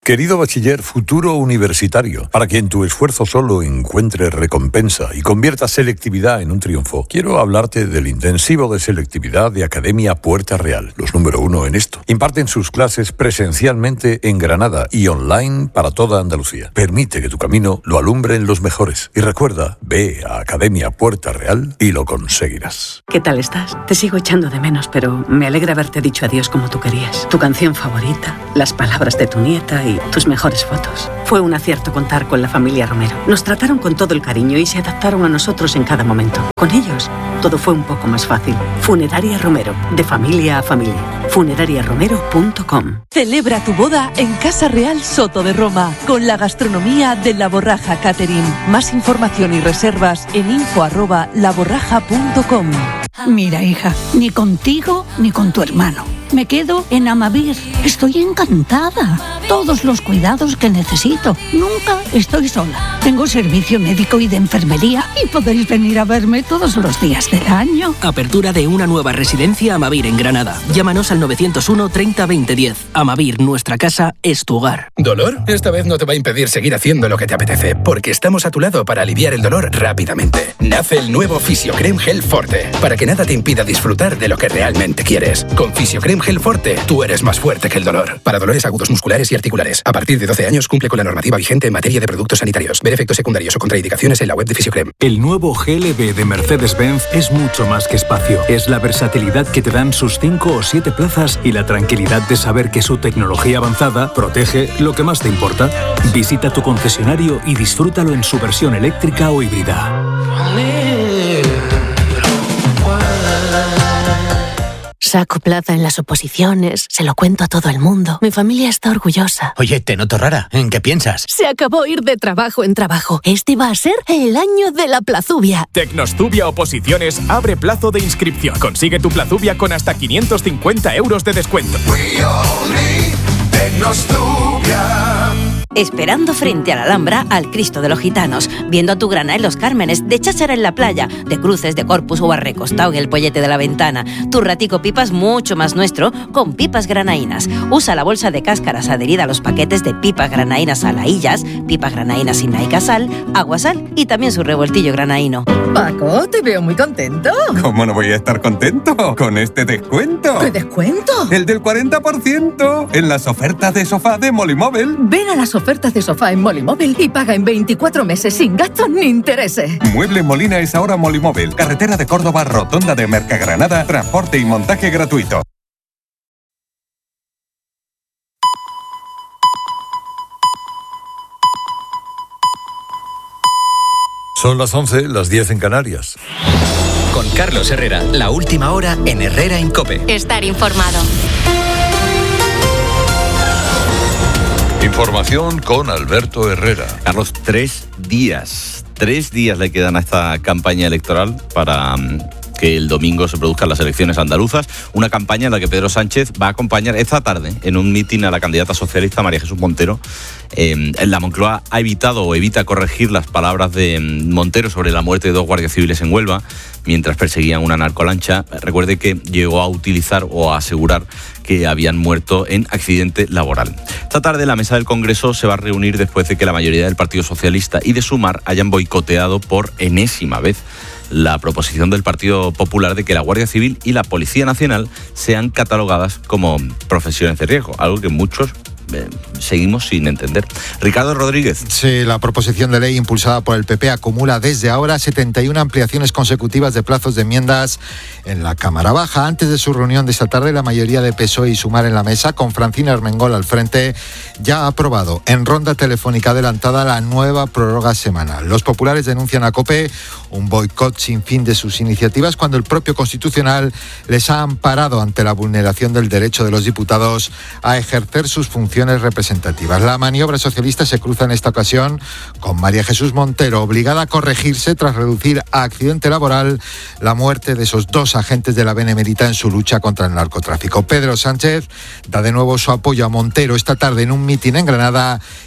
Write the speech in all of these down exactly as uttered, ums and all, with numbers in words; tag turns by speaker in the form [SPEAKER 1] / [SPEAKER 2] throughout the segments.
[SPEAKER 1] Querido bachiller, futuro universitario, para que en tu esfuerzo solo encuentres recompensa y conviertas selectividad en un triunfo, quiero hablarte del intensivo de selectividad de Academia Puerta Real, los número uno en esto. Imparten sus clases presencialmente en Granada y online para toda Andalucía. Permite que tu camino lo alumbren los mejores. Y recuerda, ve a Academia Puerta Real y lo conseguirás.
[SPEAKER 2] ¿Qué tal estás? Te sigo echando de menos, pero me alegra haberte dicho adiós como tú querías. Tu canción favorita, las palabras de tu nieta y tus mejores fotos. Fue un acierto contar con la familia Romero. Nos trataron con todo el cariño y se adaptaron a nosotros en cada momento. Con ellos, todo fue un poco más fácil. Funeraria Romero, de familia a familia. funeraria romero punto com.
[SPEAKER 3] Celebra tu boda en Casa Real Soto de Roma, con la gastronomía de La Borraja Catering. Más información y reservas en info arroba laborraja punto com.
[SPEAKER 4] Mira, hija, ni contigo ni con tu hermano. Me quedo en Amavir. Estoy encantada. Todos los cuidados que necesito. Nunca estoy sola. Tengo servicio médico y de enfermería y podéis venir a verme todos los días del año.
[SPEAKER 5] Apertura de una nueva residencia Amavir en Granada. Llámanos al novecientos uno treinta veinte diez. Amavir, nuestra casa es tu hogar.
[SPEAKER 6] ¿Dolor? Esta vez no te va a impedir seguir haciendo lo que te apetece, porque estamos a tu lado para aliviar el dolor rápidamente. Nace el nuevo Fisiocrem Gel Forte, para que nada te impida disfrutar de lo que realmente quieres. Con Fisiocrem Gel Forte, tú eres más fuerte que el dolor. Para dolores agudos musculares y articulares. A partir de doce años cumple con la normativa vigente en materia de productos sanitarios. Ver efectos secundarios o contraindicaciones en la web de Fisiocrem.
[SPEAKER 7] El nuevo G L B de Mercedes-Benz es mucho más que espacio. Es la versatilidad que te dan sus cinco o siete plazas y la tranquilidad de saber que su tecnología avanzada protege lo que más te importa. Visita tu concesionario y disfrútalo en su versión eléctrica o híbrida.
[SPEAKER 8] Saco plaza en las oposiciones, se lo cuento a todo el mundo. Mi familia está orgullosa.
[SPEAKER 9] Oye, te noto rara. ¿En qué piensas?
[SPEAKER 8] Se acabó ir de trabajo en trabajo. Este va a ser el año de la plazubia.
[SPEAKER 10] Tecnostubia Oposiciones abre plazo de inscripción. Consigue tu plazubia con hasta quinientos cincuenta euros de descuento.
[SPEAKER 11] Tecnostubia. Esperando frente a la Alhambra al Cristo de los Gitanos, viendo a tu grana en Los Cármenes, de cháchara en la playa, de cruces de Corpus o arrecostado en el pollete de la ventana. Tu ratico pipas mucho más nuestro con pipas granaínas. Usa la bolsa de cáscaras adherida a los paquetes de pipas granaínas alaillas, pipas granaínas sin naica sal, agua sal y también su revoltillo granaíno.
[SPEAKER 12] Paco, te veo muy contento.
[SPEAKER 13] ¿Cómo no voy a estar contento con este descuento?
[SPEAKER 12] ¿Qué descuento?
[SPEAKER 13] El del cuarenta por ciento en las ofertas de sofá de Molimóvil.
[SPEAKER 12] Ven a las ofertas de sofá en Molimóvil y paga en veinticuatro meses sin gastos ni intereses.
[SPEAKER 13] Mueble Molina es ahora Molimóvil. Carretera de Córdoba, rotonda de Mercagranada, transporte y montaje gratuito.
[SPEAKER 1] Son las once, las diez en Canarias.
[SPEAKER 14] Con Carlos Herrera, la última hora en Herrera en COPE.
[SPEAKER 15] Estar informado.
[SPEAKER 1] Información con Alberto Herrera.
[SPEAKER 16] Carlos, tres días, tres días le quedan a esta campaña electoral para um, que el domingo se produzcan las elecciones andaluzas. Una campaña en la que Pedro Sánchez va a acompañar esta tarde en un mitin a la candidata socialista María Jesús Montero. Eh, la Moncloa ha evitado o evita corregir las palabras de Montero sobre la muerte de dos guardias civiles en Huelva mientras perseguían una narcolancha. Recuerde que llegó a utilizar o a asegurar que habían muerto en accidente laboral. Esta tarde la mesa del Congreso se va a reunir después de que la mayoría del Partido Socialista y de Sumar hayan boicoteado por enésima vez la proposición del Partido Popular de que la Guardia Civil y la Policía Nacional sean catalogadas como profesiones de riesgo, algo que muchos Eh, seguimos sin entender. Ricardo Rodríguez.
[SPEAKER 17] Sí, la proposición de ley impulsada por el P P acumula desde ahora setenta y una ampliaciones consecutivas de plazos de enmiendas en la Cámara Baja. Antes de su reunión de esta tarde, la mayoría de P S O E y Sumar en la mesa, con Francina Armengol al frente, ya ha aprobado en ronda telefónica adelantada la nueva prórroga semanal. Los populares denuncian a COPE un boicot sin fin de sus iniciativas cuando el propio Constitucional les ha amparado ante la vulneración del derecho de los diputados a ejercer sus funciones representativas. La maniobra socialista se cruza en esta ocasión con María Jesús Montero, obligada a corregirse tras reducir a accidente laboral la muerte de esos dos agentes de la Benemérita en su lucha contra el narcotráfico. Pedro Sánchez da de nuevo su apoyo a Montero esta tarde en un mitin en Granada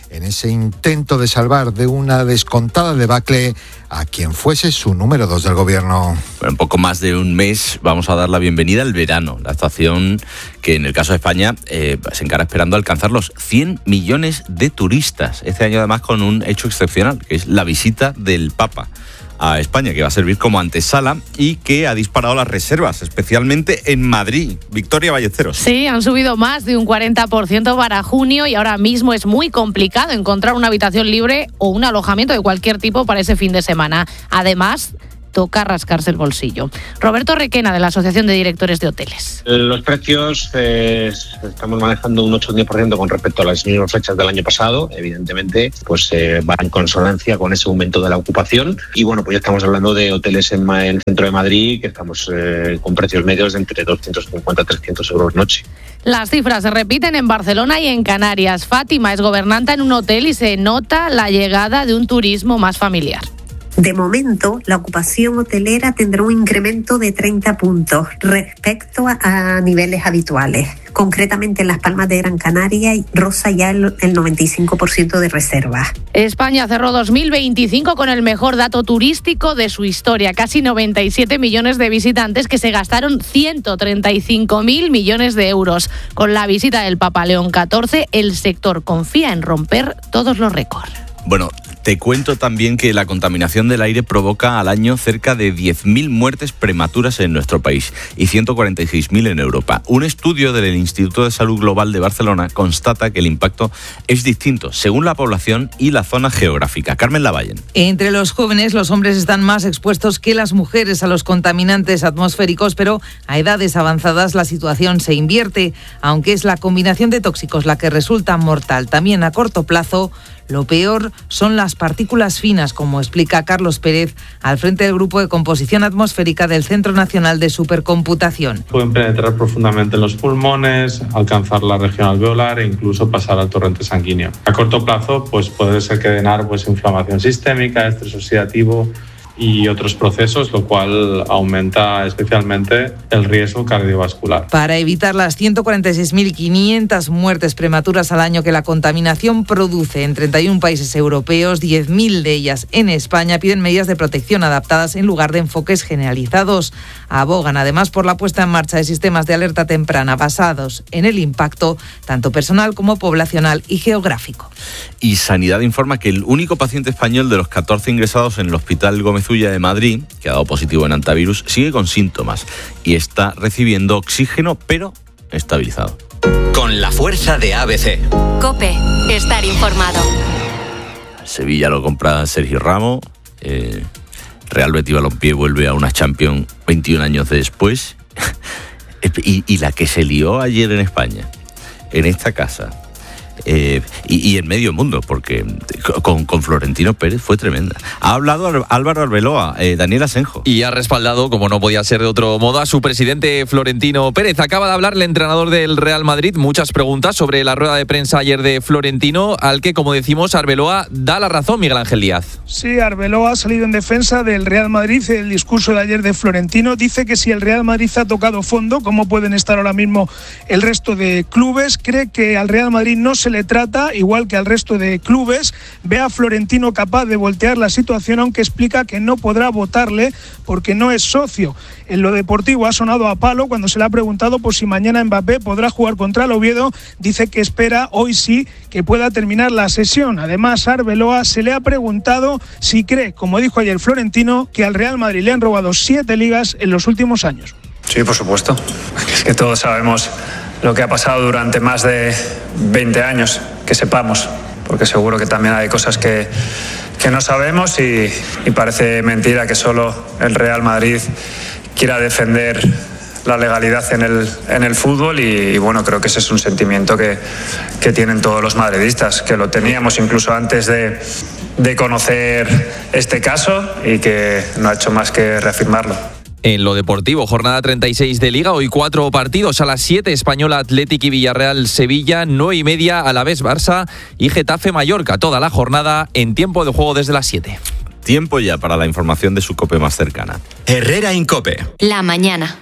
[SPEAKER 17] en ese intento de salvar de una descontada debacle a quien fuese su número dos del gobierno.
[SPEAKER 16] Bueno, en poco más de un mes vamos a dar la bienvenida al verano, la estación que en el caso de España eh, se encara esperando alcanzar los cien millones de turistas. Este año además con un hecho excepcional, que es la visita del Papa a España, que va a servir como antesala y que ha disparado las reservas, especialmente en Madrid. Victoria Ballesteros.
[SPEAKER 15] Sí, han subido más de un cuarenta por ciento para junio y ahora mismo es muy complicado encontrar una habitación libre o un alojamiento de cualquier tipo para ese fin de semana. Además, toca rascarse el bolsillo. Roberto Requena, de la Asociación de Directores de Hoteles.
[SPEAKER 18] Los precios eh, estamos manejando un ocho o diez por ciento con respecto a las mismas fechas del año pasado. Evidentemente, pues eh, va en consonancia con ese aumento de la ocupación. Y bueno, pues ya estamos hablando de hoteles en, en el centro de Madrid que estamos eh, con precios medios de entre doscientos cincuenta a trescientos euros noche.
[SPEAKER 15] Las cifras se repiten en Barcelona y en Canarias. Fátima es gobernanta en un hotel y se nota la llegada de un turismo más familiar.
[SPEAKER 19] De momento, la ocupación hotelera tendrá un incremento de treinta puntos respecto a, a niveles habituales. Concretamente en Las Palmas de Gran Canaria roza ya el, el noventa y cinco por ciento de reservas.
[SPEAKER 15] España cerró dos mil veinticinco con el mejor dato turístico de su historia. Casi noventa y siete millones de visitantes que se gastaron ciento treinta y cinco mil millones de euros. Con la visita del Papa León catorce, el sector confía en romper todos los récords.
[SPEAKER 16] Bueno, te cuento también que la contaminación del aire provoca al año cerca de diez mil muertes prematuras en nuestro país y ciento cuarenta y seis mil en Europa. Un estudio del Instituto de Salud Global de Barcelona constata que el impacto es distinto según la población y la zona geográfica. Carmen Lavallen.
[SPEAKER 20] Entre los jóvenes, los hombres están más expuestos que las mujeres a los contaminantes atmosféricos, pero a edades avanzadas la situación se invierte, aunque es la combinación de tóxicos la que resulta mortal. También a corto plazo, lo peor son las partículas finas, como explica Carlos Pérez, al frente del Grupo de Composición Atmosférica del Centro Nacional de Supercomputación.
[SPEAKER 21] Pueden penetrar profundamente en los pulmones, alcanzar la región alveolar e incluso pasar al torrente sanguíneo. A corto plazo, pues puede desencadenar pues, inflamación sistémica, estrés oxidativo y otros procesos, lo cual aumenta especialmente el riesgo cardiovascular.
[SPEAKER 20] Para evitar las ciento cuarenta y seis mil quinientas muertes prematuras al año que la contaminación produce en treinta y uno países europeos, diez mil de ellas en España, piden medidas de protección adaptadas en lugar de enfoques generalizados. Abogan además por la puesta en marcha de sistemas de alerta temprana basados en el impacto tanto personal como poblacional y geográfico.
[SPEAKER 16] Y Sanidad informa que el único paciente español de los catorce ingresados en el Hospital Gómez Ulla de Madrid, que ha dado positivo en antivirus, sigue con síntomas y está recibiendo oxígeno, pero estabilizado.
[SPEAKER 14] Con la fuerza de A B C.
[SPEAKER 22] COPE, estar informado.
[SPEAKER 16] Sevilla lo compra Sergio Ramos. Eh, Real Betis Balompié vuelve a una Champions veintiún años después. y, y la que se lió ayer en España, en esta casa. Eh, y, y en medio mundo, porque con, con Florentino Pérez fue tremenda. Ha hablado Álvaro Arbeloa, eh, Daniel Asenjo.
[SPEAKER 23] Y ha respaldado, como no podía ser de otro modo, a su presidente Florentino Pérez. Acaba de hablar el entrenador del Real Madrid. Muchas preguntas sobre la rueda de prensa ayer de Florentino, al que, como decimos, Arbeloa da la razón, Miguel Ángel Díaz.
[SPEAKER 24] Sí, Arbeloa ha salido en defensa del Real Madrid. El discurso de ayer de Florentino dice que si el Real Madrid ha tocado fondo, ¿cómo pueden estar ahora mismo el resto de clubes? Cree que al Real Madrid no se le trata igual que al resto de clubes. Ve a Florentino capaz de voltear la situación, aunque explica que no podrá votarle porque no es socio. En lo deportivo ha sonado a palo cuando se le ha preguntado por si mañana Mbappé podrá jugar contra el Oviedo. Dice que espera hoy sí que pueda terminar la sesión. Además, a Arbeloa se le ha preguntado si cree, como dijo ayer Florentino, que al Real Madrid le han robado siete ligas en los últimos años.
[SPEAKER 25] Sí, por supuesto. Es que todos sabemos lo que ha pasado durante más de veinte años, que sepamos, porque seguro que también hay cosas que, que no sabemos y, y parece mentira que solo el Real Madrid quiera defender la legalidad en el, en el fútbol y, y bueno, creo que ese es un sentimiento que, que tienen todos los madridistas, que lo teníamos incluso antes de, de conocer este caso y que no ha hecho más que reafirmarlo.
[SPEAKER 23] En lo deportivo, jornada treinta y seis de Liga, hoy cuatro partidos. A las siete, Española, Athletic y Villarreal, Sevilla, nueve y media, Alavés, Barça y Getafe, Mallorca. Toda la jornada en tiempo de juego desde las siete.
[SPEAKER 16] Tiempo ya para la información de su COPE más cercana.
[SPEAKER 14] Herrera Incope.
[SPEAKER 22] La mañana.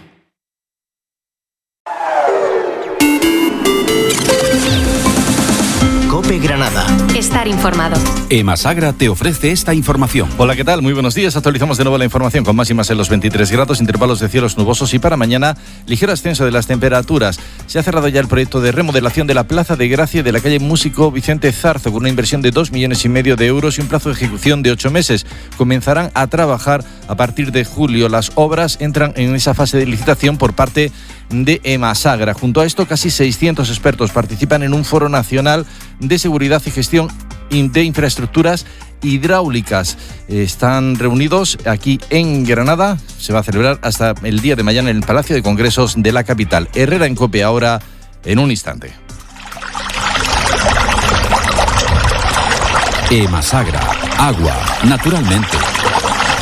[SPEAKER 2] COPE Granada.
[SPEAKER 22] Estar informado.
[SPEAKER 3] Emasagra te ofrece esta información.
[SPEAKER 16] Hola, ¿qué tal? Muy buenos días. Actualizamos de nuevo la información con máximas en los veintitrés grados, intervalos de cielos nubosos y para mañana ligero ascenso de las temperaturas. Se ha cerrado ya el proyecto de remodelación de la Plaza de Gracia de la calle Músico Vicente Zarzo con una inversión de dos millones y medio de euros y un plazo de ejecución de ocho meses. Comenzarán a trabajar a partir de julio. Las obras entran en esa fase de licitación por parte de Emasagra. Junto a esto, casi seiscientos expertos participan en un foro nacional de seguridad y gestión de infraestructuras hidráulicas. Están reunidos aquí en Granada. Se va a celebrar hasta el día de mañana en el Palacio de Congresos de la capital. Herrera en COPE ahora en un instante.
[SPEAKER 3] Emasagra. Agua, naturalmente.